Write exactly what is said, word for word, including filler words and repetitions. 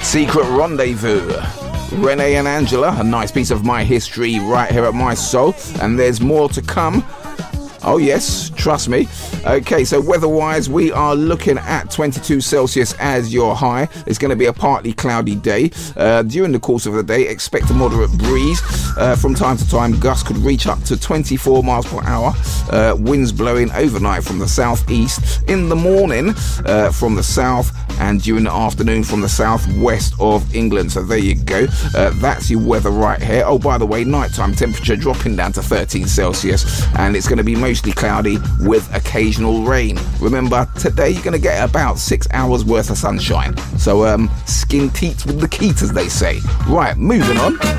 Secret Rendezvous. Renee and Angela, a nice piece of my history right here at My Soul, and there's more to come. Oh yes, trust me. Okay, so weather-wise, we are looking at twenty-two Celsius as your high. It's going to be a partly cloudy day. Uh, during the course of the day, expect a moderate breeze. Uh, from time to time, gusts could reach up to twenty-four miles per hour. Uh, winds blowing overnight from the southeast. In the morning, uh, from the south, and during the afternoon from the southwest of England. So there you go. Uh, that's your weather right here. Oh, by the way, nighttime temperature dropping down to thirteen Celsius, and it's going to be mostly cloudy with occasional rain. Remember, today you're going to get about six hours worth of sunshine. So, um, skin teeth with the keat, as they say. Right, moving on.